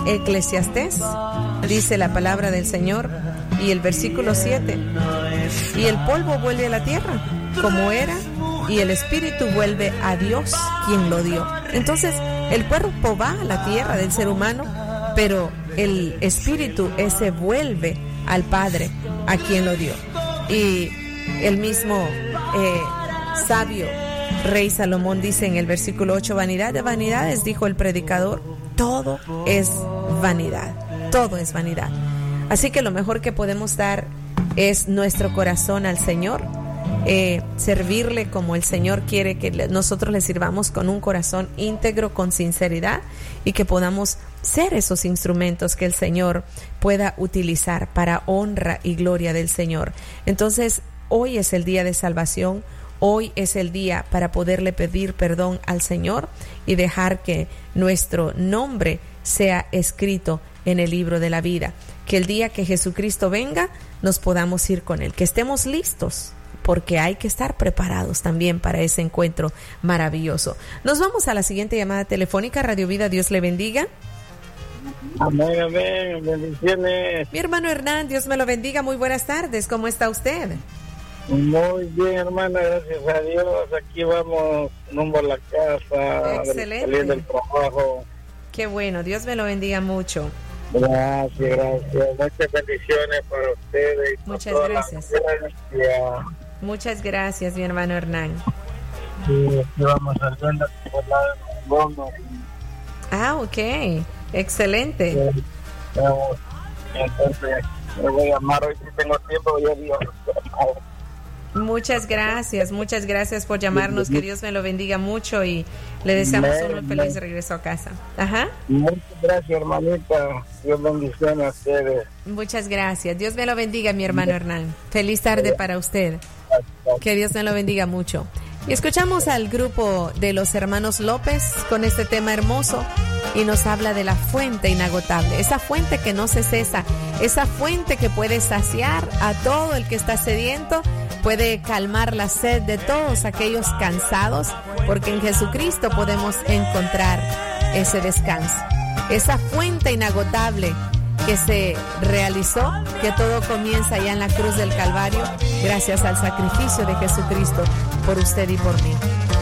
Eclesiastés, dice la palabra del Señor, y el versículo 7, y el polvo vuelve a la tierra como era, y el espíritu vuelve a Dios quien lo dio. Entonces el cuerpo va a la tierra del ser humano, pero el espíritu ese vuelve al Padre a quien lo dio. Y el mismo sabio Rey Salomón dice en el versículo 8, vanidad de vanidades, dijo el predicador, todo es vanidad, todo es vanidad. Así que lo mejor que podemos dar es nuestro corazón al Señor, servirle como el Señor quiere que nosotros le sirvamos, con un corazón íntegro, con sinceridad, y que podamos ser esos instrumentos que el Señor pueda utilizar para honra y gloria del Señor. Entonces, hoy es el día de salvación. Hoy es el día para poderle pedir perdón al Señor y dejar que nuestro nombre sea escrito en el libro de la vida. Que el día que Jesucristo venga nos podamos ir con Él. Que estemos listos, porque hay que estar preparados también para ese encuentro maravilloso. Nos vamos a la siguiente llamada telefónica. Radio Vida, Dios le bendiga. Amén, amén, bendiciones. Mi hermano Hernán, Dios me lo bendiga. Muy buenas tardes, ¿cómo está usted? Muy bien, hermana, gracias a Dios. Aquí vamos rumbo a la casa. Excelente. Saliendo del trabajo. Qué bueno, Dios me lo bendiga mucho. Gracias, gracias. Muchas bendiciones para ustedes. Muchas gracias. Muchas gracias, mi hermano Hernán. Sí, aquí vamos saliendo por la bomba. Ah, ok. Excelente. Vamos. Entonces, me voy a llamar hoy si tengo tiempo. Ya digo. Muchas gracias por llamarnos, que Dios me lo bendiga mucho y le deseamos un feliz regreso a casa. Ajá. Muchas gracias, hermanita. Dios bendiciones a ustedes. Muchas gracias. Dios me lo bendiga, mi hermano Hernán. Feliz tarde para usted. Que Dios me lo bendiga mucho. Y escuchamos al grupo de los hermanos López con este tema hermoso y nos habla de la fuente inagotable, esa fuente que no se cesa, esa fuente que puede saciar a todo el que está sediento, puede calmar la sed de todos aquellos cansados, porque en Jesucristo podemos encontrar ese descanso, esa fuente inagotable que se realizó, que todo comienza allá en la cruz del Calvario, gracias al sacrificio de Jesucristo por usted y por mí.